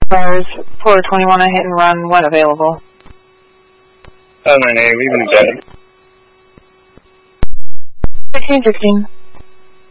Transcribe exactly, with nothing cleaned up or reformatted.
Cars four twenty-one, a hit and run, when available. Oh, nine A, leaving the bed. sixteen sixteen.